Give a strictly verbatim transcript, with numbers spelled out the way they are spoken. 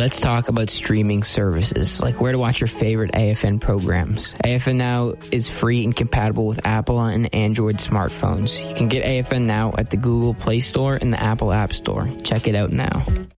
let's talk about streaming services, like where to watch your favorite A F N programs. A F N Now is free and compatible with Apple and Android smartphones. You can get A F N Now at the Google Play Store and the Apple App Store. Check it out now.